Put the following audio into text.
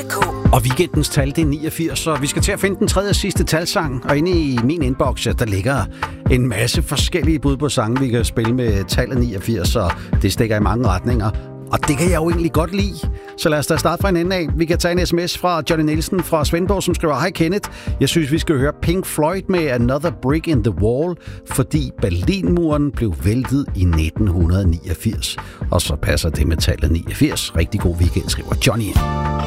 Og weekendens tal, det er 89, så vi skal til at finde den tredje og sidste talsang. Og inde i min inbox, der ligger en masse forskellige bud på sange, vi kan spille med tallet 89, så det stikker i mange retninger. Og det kan jeg jo egentlig godt lide. Så lad os da starte fra en ende af. Vi kan tage en sms fra Johnny Nielsen fra Svendborg, som skriver: Hej Kenneth, jeg synes, vi skal høre Pink Floyd med Another Brick in the Wall, fordi Berlinmuren blev væltet i 1989. Og så passer det med tallet 89. Rigtig god weekend, skriver Johnny.